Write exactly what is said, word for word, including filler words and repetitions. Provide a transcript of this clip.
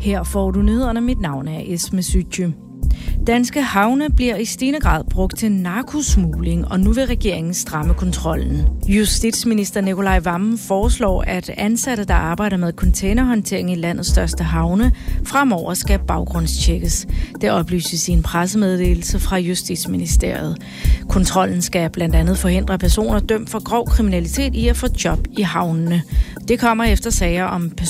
Her får du nyhederne. Mit navn er Esme Sytty. Danske havne bliver i stigende grad brugt til narkosmugling, og nu vil regeringen stramme kontrollen. Justitsminister Nicolai Wammen foreslår, at ansatte, der arbejder med containerhåndtering i landets største havne, fremover skal baggrundstjekkes. Det oplyses i en pressemeddelelse fra Justitsministeriet. Kontrollen skal blandt andet forhindre personer dømt for grov kriminalitet i at få job i havnene. Det kommer efter sager om